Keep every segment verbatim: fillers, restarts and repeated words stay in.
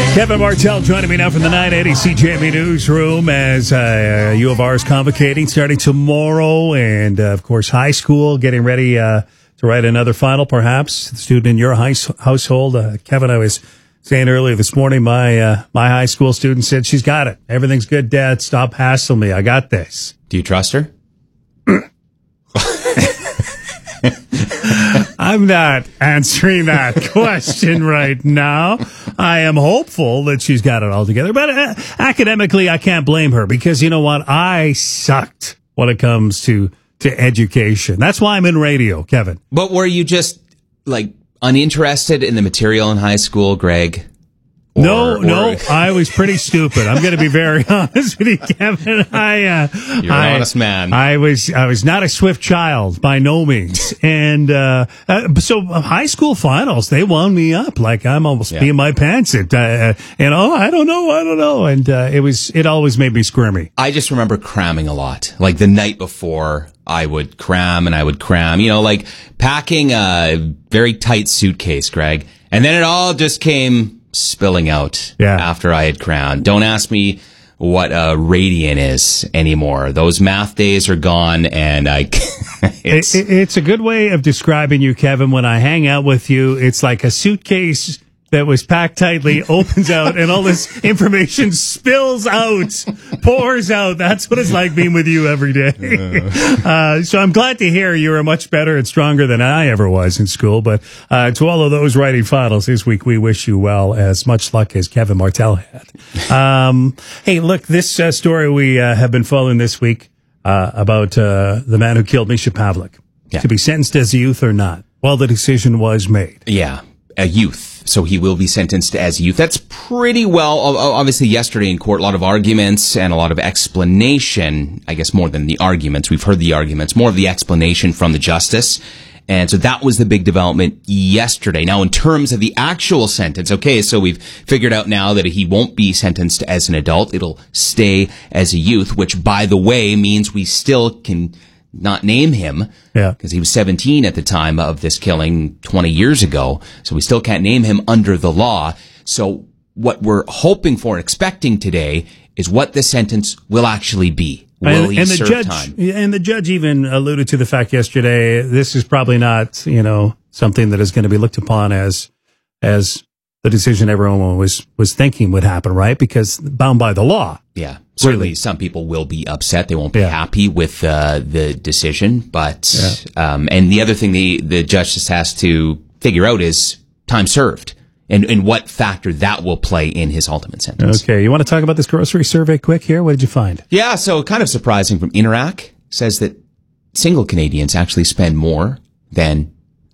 Kevin Martell joining me now from the nine eighty C J M E Newsroom as uh, U of R is convocating starting tomorrow. And, uh, of course, high school getting ready uh, to write another final, perhaps. The student in your high, household. Uh, Kevin, I was saying earlier this morning, my uh, my high school student said, she's got it. Everything's good, Dad. Stop hassling me. I got this. Do you trust her? I'm not answering that question right now. I am hopeful that she's got it all together. But uh, academically, I can't blame her because, you know what? I sucked when it comes to, to education. That's why I'm in radio, Kevin. But were you just, like, uninterested in the material in high school, Greg? Or, no, or... no, I was pretty stupid. I'm going to be very honest with you, Kevin. I, uh, You're I, an honest man. I was, I was not a swift child by no means. And, uh, uh so high school finals, they wound me up like I'm almost Yeah. peeing my pants at, uh, and oh, I don't know, I don't know. And, uh, it was, it always made me squirmy. I just remember cramming a lot. Like the night before, I would cram and I would cram, you know, like packing a very tight suitcase, Greg. And then it all just came spilling out Yeah. after I had crammed. Don't ask me what a radian is anymore. Those math days are gone, and I. it's, It, it, it's a good way of describing you, Kevin. When I hang out with you, it's like a suitcase that was packed tightly opens out and all this information spills out, pours out. That's what it's like being with you every day. Uh, so I'm glad to hear you are much better and stronger than I ever was in school. But uh, to all of those writing finals this week, we wish you well, as much luck as Kevin Martell had. Um, hey, look, this uh, story we uh, have been following this week uh, about uh, the man who killed Misha Pavlik. Yeah. To be sentenced as a youth or not. Well, the decision was made. Yeah, a youth. So he will be sentenced as a youth. That's pretty well, obviously yesterday in court, a lot of arguments and a lot of explanation. I guess more than the arguments. We've heard the arguments, more of the explanation from the justice. And so that was the big development yesterday. Now, in terms of the actual sentence, okay, so we've figured out now that he won't be sentenced as an adult. It'll stay as a youth, which, by the way, means we still can not name him. Yeah. Because he was seventeen at the time of this killing twenty years ago. So we still can't name him under the law. So what we're hoping for and expecting today is what the sentence will actually be. Will and, he and the serve judge, time? And the judge even alluded to the fact yesterday, this is probably not, you know, something that is going to be looked upon as, as the decision everyone was, was thinking would happen, right? Because bound by the law. Yeah. Certainly Really? some people will be upset. They won't be Yeah. happy with uh, the decision. But, Yeah. um, and the other thing the, the judge just has to figure out is time served and, and what factor that will play in his ultimate sentence. Okay. You want to talk about this grocery survey quick here? What did you find? Yeah, so kind of surprising from Interac says that single Canadians actually spend more than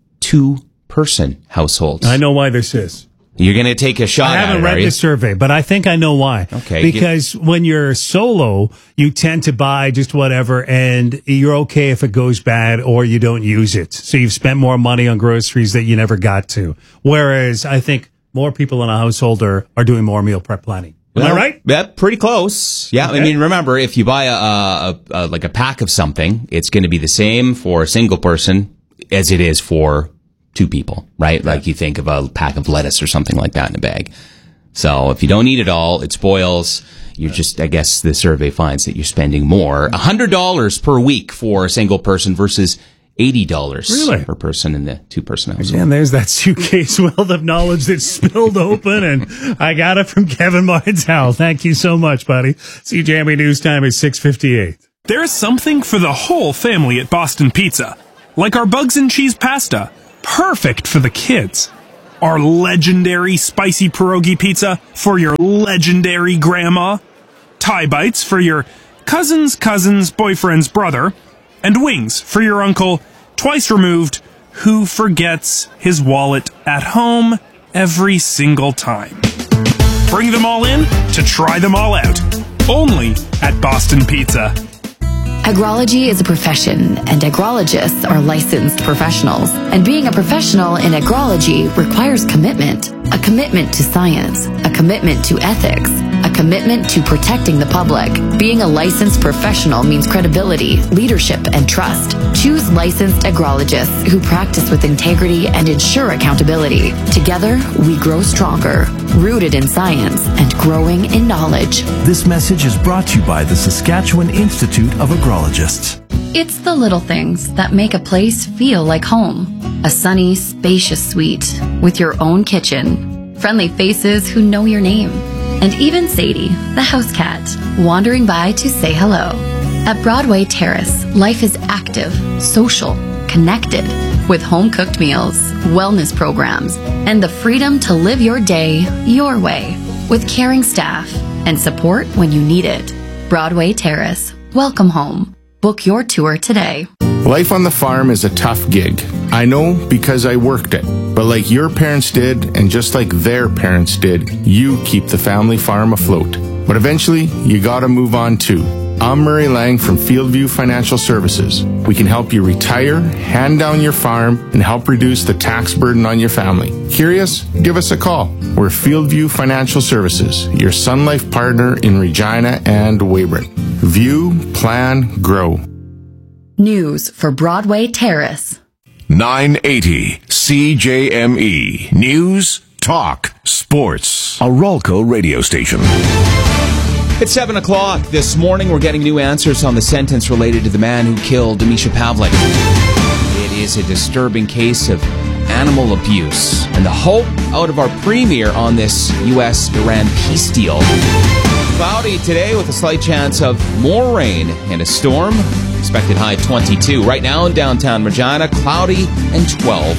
two-person households. I know why this is. You're going to take a shot I at haven't it, read are you? the survey, but I think I know why. Okay, Because when you're solo, you tend to buy just whatever, and you're okay if it goes bad or you don't use it. So you've spent more money on groceries that you never got to. Whereas I think more people in a household are, are doing more meal prep planning. Am Well, I right? Yeah, pretty close. Yeah, Okay. I mean, remember, if you buy a, a, a like a pack of something, it's going to be the same for a single person as it is for two people, right? Like you think of a pack of lettuce or something like that in a bag. So if you don't eat it all, it spoils. You're just, I guess the survey finds that you're spending more. one hundred dollars per week for a single person versus eighty dollars Really? per person in the two-person household. And there's that suitcase wealth of knowledge that spilled open, and I got it from Kevin Martell. Thank you so much, buddy. C J M E News Time is six fifty-eight. There's something for the whole family at Boston Pizza, like our bugs and cheese pasta, perfect for the kids. Our legendary spicy pierogi pizza for your legendary grandma, Thai bites for your cousin's cousin's boyfriend's brother, and wings for your uncle, twice removed, who forgets his wallet at home every single time. Bring them all in to try them all out. Only at Boston Pizza. Agrology is a profession, and agrologists are licensed professionals. And being a professional in agrology requires commitment. A commitment to science, a commitment to ethics, a commitment to protecting the public. Being a licensed professional means credibility, leadership, and trust. Choose licensed agrologists who practice with integrity and ensure accountability. Together, we grow stronger, rooted in science and growing in knowledge. This message is brought to you by the Saskatchewan Institute of Agrologists. It's the little things that make a place feel like home. A sunny, spacious suite with your own kitchen, friendly faces who know your name, and even Sadie, the house cat, wandering by to say hello. At Broadway Terrace, life is active, social, connected, with home-cooked meals, wellness programs, and the freedom to live your day your way, with caring staff and support when you need it. Broadway Terrace, welcome home. Book your tour today. Life on the farm is a tough gig. I know because I worked it. But like your parents did, and just like their parents did, you keep the family farm afloat. But eventually, you gotta move on too. I'm Murray Lang from Fieldview Financial Services. We can help you retire, hand down your farm, and help reduce the tax burden on your family. Curious? Give us a call. We're Fieldview Financial Services, your Sun Life partner in Regina and Weyburn. View, plan, grow. News for Broadway Terrace. nine eighty C J M E. News, talk, sports. A Rolco radio station. It's seven o'clock this morning. We're getting new answers on the sentence related to the man who killed Misha Pavlik. It is a disturbing case of animal abuse. And the hope out of our premier on this U S Iran peace deal. Cloudy today with a slight chance of more rain and a storm. Expected high of twenty-two. Right now in downtown Regina, cloudy and twelve.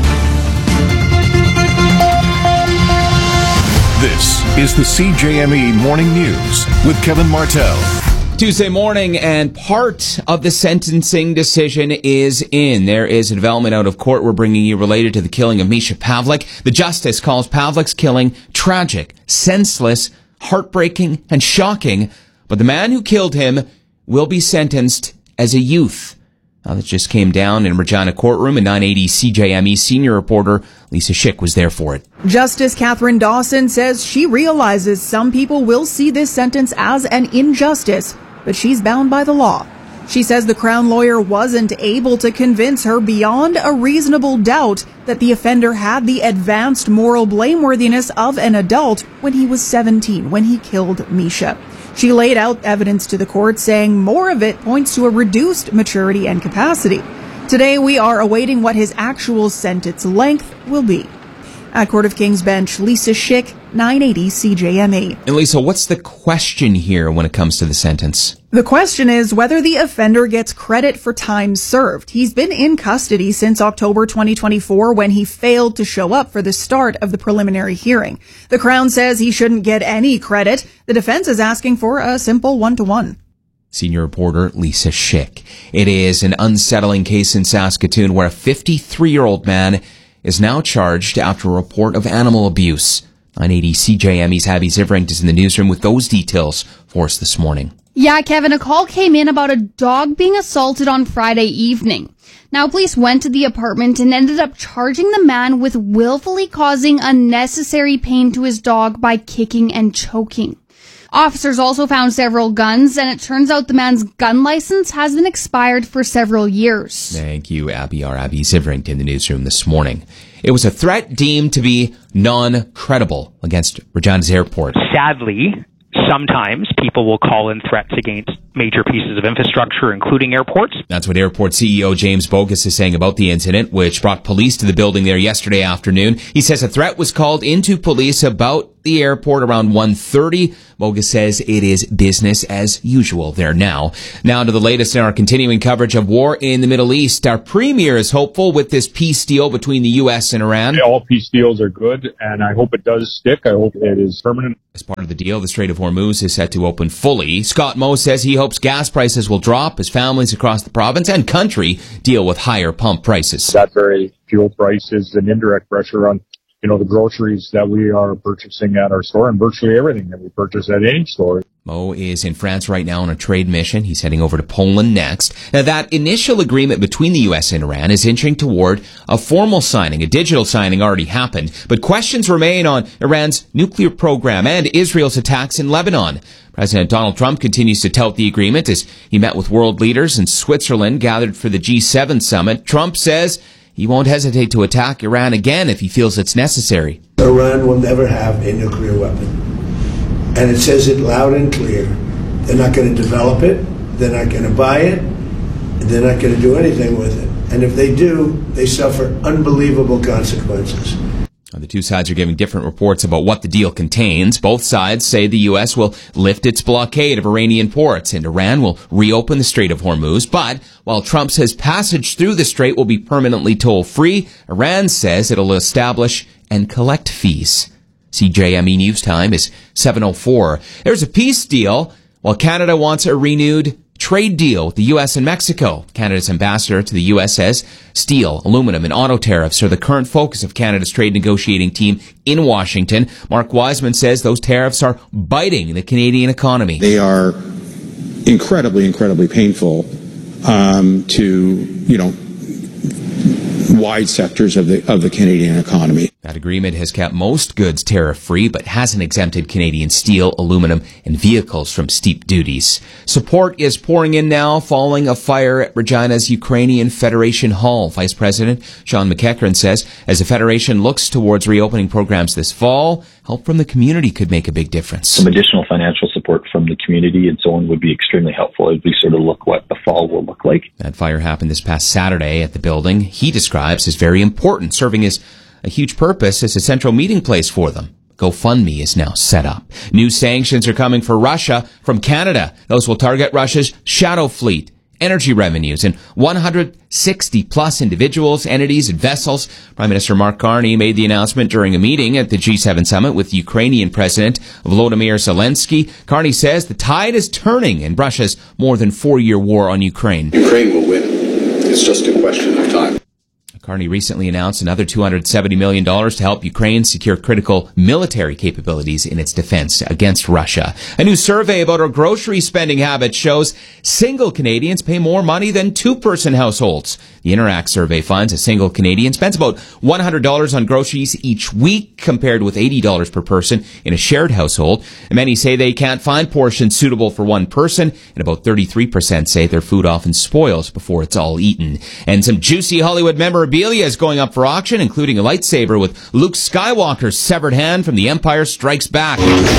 This is the C J M E Morning News with Kevin Martell. Tuesday morning, and part of the sentencing decision is in. There is a development out of court we're bringing you related to the killing of Misha Pavlik. The justice calls Pavlik's killing tragic, senseless, heartbreaking, and shocking. But the man who killed him will be sentenced as a youth. Now, that just came down in Regina courtroom, and nine eighty C J M E senior reporter Lisa Schick was there for it. Justice Catherine Dawson says she realizes some people will see this sentence as an injustice, but she's bound by the law. She says the Crown lawyer wasn't able to convince her beyond a reasonable doubt that the offender had the advanced moral blameworthiness of an adult when he was seventeen, when he killed Misha. She laid out evidence to the court, saying more of it points to a reduced maturity and capacity. Today, we are awaiting what his actual sentence length will be. At Court of King's Bench, Lisa Schick, nine eighty C J M E. And Lisa, what's the question here when it comes to the sentence? The question is whether the offender gets credit for time served. He's been in custody since October twenty twenty-four when he failed to show up for the start of the preliminary hearing. The Crown says he shouldn't get any credit. The defense is asking for a simple one-to-one. Senior reporter Lisa Schick. It is an unsettling case in Saskatoon where a fifty-three-year-old man is now charged after a report of animal abuse. nine eighty C J M E's Abby Zivringt is in the newsroom with those details for us this morning. Yeah, Kevin, a call came in about a dog being assaulted on Friday evening. Now, police went to the apartment and ended up charging the man with willfully causing unnecessary pain to his dog by kicking and choking. Officers also found several guns, and it turns out the man's gun license has been expired for several years. Thank you, Abby. Our Abby Zivringt in the newsroom this morning. It was a threat deemed to be non-credible against Regina's airport. Sadly, sometimes people will call in threats against major pieces of infrastructure, including airports. That's what airport C E O James Bogus is saying about the incident, which brought police to the building there yesterday afternoon. He says a threat was called into police about the airport around one thirty. Bogus says it is business as usual there now. Now to the latest in our continuing coverage of war in the Middle East. Our premier is hopeful with this peace deal between the U S and Iran. All peace deals are good, and I hope it does stick. I hope it is permanent. As part of the deal, the Strait of Hormuz is set to open fully. Scott Moe says he hopes gas prices will drop as families across the province and country deal with higher pump prices. That very fuel price is an indirect pressure on you know, the groceries that we are purchasing at our store and virtually everything that we purchase at any store. Mo is in France right now on a trade mission. He's heading over to Poland next. Now, that initial agreement between the U S and Iran is inching toward a formal signing. A digital signing already happened, but questions remain on Iran's nuclear program and Israel's attacks in Lebanon. President Donald Trump continues to tout the agreement as he met with world leaders in Switzerland gathered for the G seven summit. Trump says he won't hesitate to attack Iran again if he feels it's necessary. Iran will never have a nuclear weapon. And it says it loud and clear. They're not going to develop it. They're not going to buy it. They're not going to do anything with it. And if they do, they suffer unbelievable consequences. The two sides are giving different reports about what the deal contains. Both sides say the U S will lift its blockade of Iranian ports and Iran will reopen the Strait of Hormuz. But while Trump says passage through the strait will be permanently toll-free, Iran says it'll establish and collect fees. C J M E News Time is seven oh four. There's a peace deal while Canada wants a renewed trade deal with the U S and Mexico. Canada's ambassador to the U S says steel, aluminum, and auto tariffs are the current focus of Canada's trade negotiating team in Washington. Mark Wiseman says those tariffs are biting the Canadian economy. They are incredibly, incredibly painful um, to, you know, wide sectors of the of the Canadian economy. That agreement has kept most goods tariff-free, but hasn't exempted Canadian steel, aluminum, and vehicles from steep duties. Support is pouring in now following a fire at Regina's Ukrainian Federation Hall. Vice President Sean McEachran says as the Federation looks towards reopening programs this fall, help from the community could make a big difference. Some additional financial support from the community and so on would be extremely helpful as we sort of look what the fall will look like. That fire happened this past Saturday at the building he describes as very important, serving as a huge purpose as a central meeting place for them. GoFundMe is now set up. New sanctions are coming for Russia from Canada. Those will target Russia's shadow fleet, energy revenues, and one hundred sixty plus individuals, entities, and vessels. Prime Minister Mark Carney made the announcement during a meeting at the G seven summit with Ukrainian President Volodymyr Zelensky. Carney says the tide is turning in Russia's more than four-year war on Ukraine. Ukraine will win. It's just a question of time. Carney recently announced another two hundred seventy million dollars to help Ukraine secure critical military capabilities in its defense against Russia. A new survey about our grocery spending habits shows single Canadians pay more money than two-person households. The Interact survey finds a single Canadian spends about one hundred dollars on groceries each week, compared with eighty dollars per person in a shared household. And many say they can't find portions suitable for one person, and about thirty-three percent say their food often spoils before it's all eaten. And some juicy Hollywood memorabilia is going up for auction, including a lightsaber with Luke Skywalker's severed hand from The Empire Strikes Back.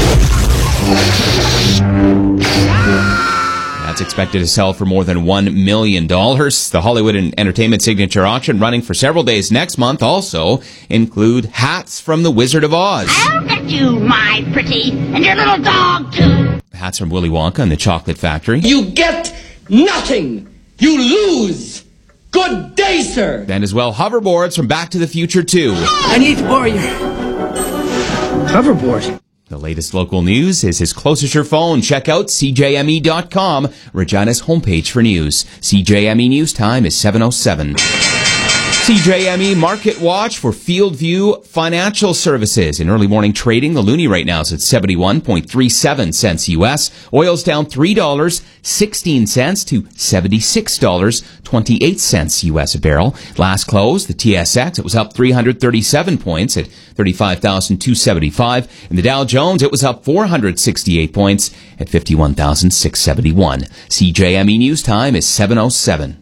That's expected to sell for more than one million dollars. The Hollywood and Entertainment Signature Auction, running for several days next month, also include hats from The Wizard of Oz. I'll get you, my pretty, and your little dog, too. Hats from Willy Wonka and the Chocolate Factory. You get nothing. You lose. Good day, sir. And as well, hoverboards from Back to the Future two. I need to borrow your hoverboard. The latest local news is as close as your phone. Check out C J M E dot com, Regina's homepage for news. C J M E News Time is seven oh seven. C J M E Market Watch for Fieldview Financial Services. In early morning trading, the loonie right now is at seventy-one point three seven cents U S. Oil's down three dollars and sixteen cents to seventy-six dollars and twenty-eight cents U S a barrel. Last close, the T S X, it was up three hundred thirty-seven points at thirty-five thousand two hundred seventy-five. In the Dow Jones, it was up four hundred sixty-eight points at fifty-one thousand six hundred seventy-one. C J M E News Time is seven oh seven.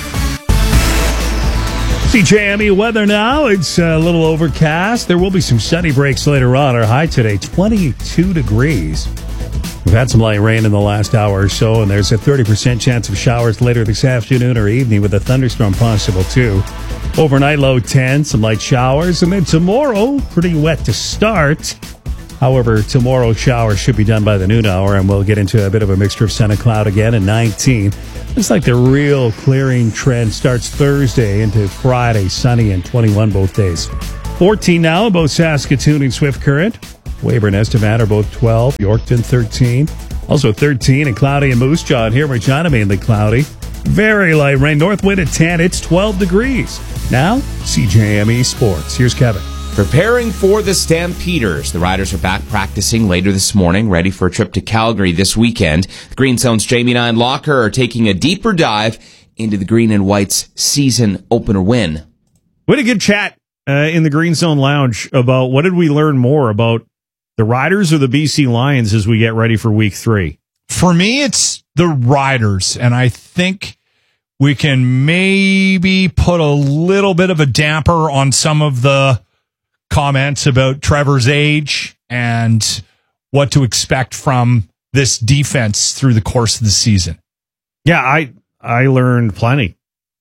C J M E weather now. It's a little overcast. There will be some sunny breaks later on. Our high today, twenty-two degrees. We've had some light rain in the last hour or so, and there's a thirty percent chance of showers later this afternoon or evening with a thunderstorm possible, too. Overnight low ten, some light showers, and then tomorrow, pretty wet to start. However, tomorrow's showers should be done by the noon hour, and we'll get into a bit of a mixture of sun and cloud again at nineteen. Looks like the real clearing trend starts Thursday into Friday, sunny and twenty-one both days. fourteen now in both Saskatoon and Swift Current. Weyburn, Estevan are both twelve. Yorkton, thirteen. Also thirteen and cloudy in Moose Jaw. Here, Regina, mainly cloudy. Very light rain. North wind at ten. It's twelve degrees. Now, C J M E Sports. Here's Kevin. Preparing for the Stampeders. The Riders are back practicing later this morning, ready for a trip to Calgary this weekend. The Green Zone's Jamie Nine Locker are taking a deeper dive into the Green and White's season opener win. We had a good chat uh, in the Green Zone Lounge about what did we learn more about the Riders or the B C Lions as we get ready for week three. For me, it's the Riders, and I think we can maybe put a little bit of a damper on some of the comments about Trevor's age and what to expect from this defense through the course of the season. Yeah, I I learned plenty.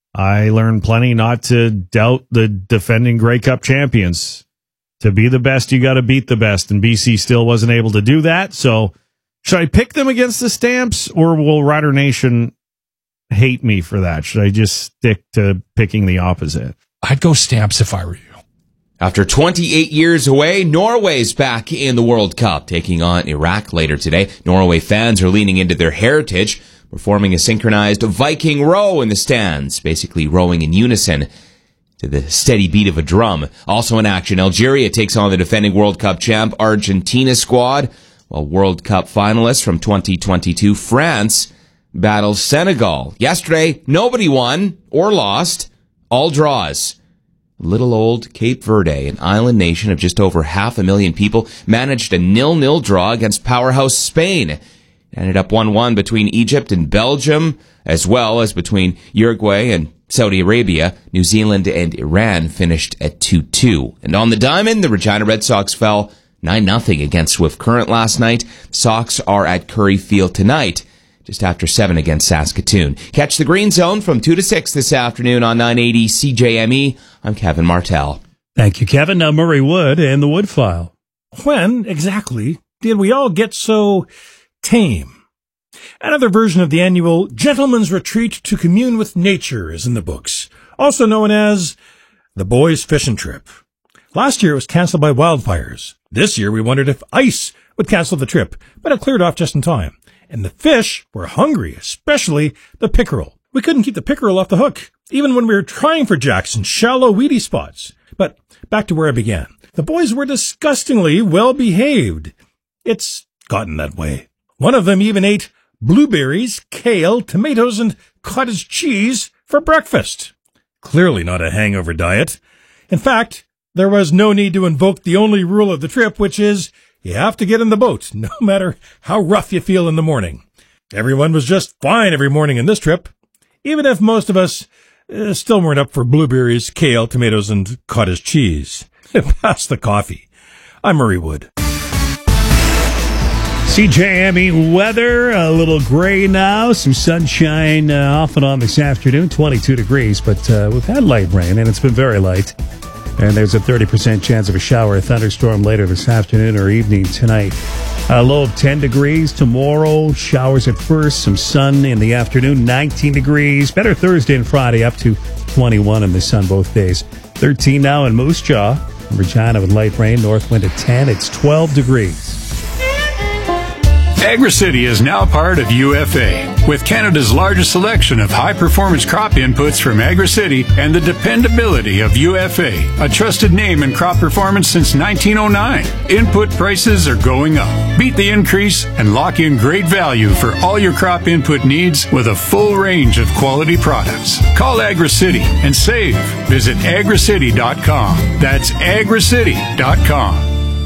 I learned plenty not to doubt the defending Grey Cup champions. To be the best, you got to beat the best, and B C still wasn't able to do that. So should I pick them against the Stamps, or will Rider Nation hate me for that? Should I just stick to picking the opposite? I'd go Stamps if I were you. After twenty-eight years away, Norway's back in the World Cup, taking on Iraq later today. Norway fans are leaning into their heritage, performing a synchronized Viking row in the stands, basically rowing in unison to the steady beat of a drum. Also in action, Algeria takes on the defending World Cup champ Argentina squad, while World Cup finalists from twenty twenty-two France battles Senegal. Yesterday, nobody won or lost, all draws. Little old Cape Verde, an island nation of just over half a million people, managed a nil-nil draw against powerhouse Spain. Ended up one one between Egypt and Belgium, as well as between Uruguay and Saudi Arabia. New Zealand and Iran finished at two two. And on the diamond, the Regina Red Sox fell nine nothing against Swift Current last night. The Sox are at Curry Field tonight, just after seven against Saskatoon. Catch the Green Zone from two to six this afternoon on nine eighty C J M E. I'm Kevin Martell. Thank you, Kevin. Now Murray Wood and the Wood File. When, exactly, did we all get so tame? Another version of the annual Gentleman's Retreat to Commune with Nature is in the books, also known as the Boys Fishing Trip. Last year it was canceled by wildfires. This year we wondered if ice would cancel the trip, but it cleared off just in time. And the fish were hungry, especially the pickerel. We couldn't keep the pickerel off the hook, even when we were trying for jacks in shallow, weedy spots. But back to where I began. The boys were disgustingly well behaved. It's gotten that way. One of them even ate blueberries, kale, tomatoes, and cottage cheese for breakfast. Clearly not a hangover diet. In fact, there was no need to invoke the only rule of the trip, which is you have to get in the boat, no matter how rough you feel in the morning. Everyone was just fine every morning in this trip, even if most of us uh, still weren't up for blueberries, kale, tomatoes, and cottage cheese. Pass the coffee. I'm Murray Wood. C J M E weather, a little gray now, some sunshine uh, off and on this afternoon, twenty-two degrees, but uh, we've had light rain, and it's been very light. And there's a thirty percent chance of a shower or thunderstorm later this afternoon or evening tonight. A low of ten degrees tomorrow, showers at first, some sun in the afternoon, nineteen degrees. Better Thursday and Friday, up to twenty-one in the sun both days. thirteen now in Moose Jaw, Regina with light rain, north wind at ten, it's twelve degrees. AgriCity is now part of U F A. With Canada's largest selection of high-performance crop inputs from AgriCity and the dependability of U F A, a trusted name in crop performance since nineteen oh nine. Input prices are going up. Beat the increase and lock in great value for all your crop input needs with a full range of quality products. Call AgriCity and save. Visit agri city dot com. That's agri city dot com.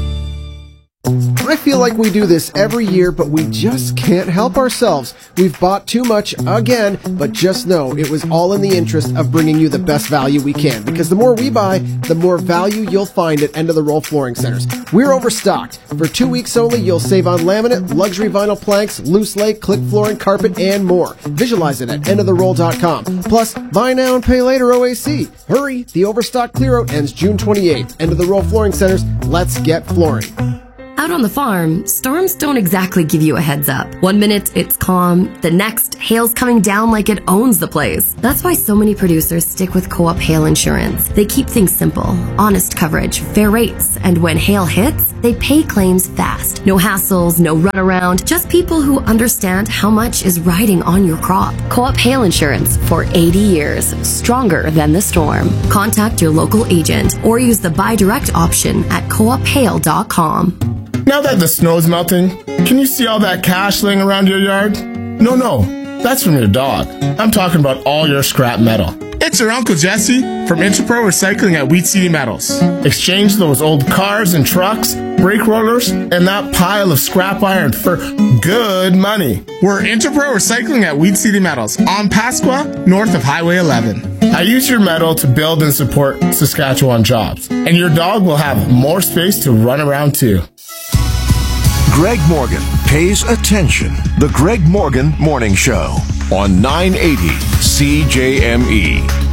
I feel like we do this every year, but we just can't help ourselves. We've bought too much again, but just know it was all in the interest of bringing you the best value we can, because the more we buy, the more value you'll find at End of the Roll Flooring Centers. We're overstocked. For two weeks only, you'll save on laminate, luxury vinyl planks, loose lay, click flooring, carpet, and more. Visualize it at end of the roll dot com. Plus, buy now and pay later O A C. Hurry, the overstock clear out ends June twenty-eighth. End of the Roll Flooring Centers. Let's get flooring. Out on the farm, storms don't exactly give you a heads up. One minute it's calm, the next hail's coming down like it owns the place. That's why so many producers stick with Co-op Hail Insurance. They keep things simple, honest coverage, fair rates, and when hail hits, they pay claims fast. No hassles, no runaround, just people who understand how much is riding on your crop. Co-op Hail Insurance for eighty years, stronger than the storm. Contact your local agent or use the buy direct option at co op hail dot com. Now that the snow's melting, can you see all that cash laying around your yard? No, no, that's from your dog. I'm talking about all your scrap metal. It's your Uncle Jesse from Interpro Recycling at Wheat City Metals. Exchange those old cars and trucks, brake rollers, and that pile of scrap iron for good money. We're Interpro Recycling at Wheat City Metals on Pasqua, north of Highway eleven. I use your metal to build and support Saskatchewan jobs, and your dog will have more space to run around too. Greg Morgan pays attention. The Greg Morgan Morning Show on nine eighty C J M E.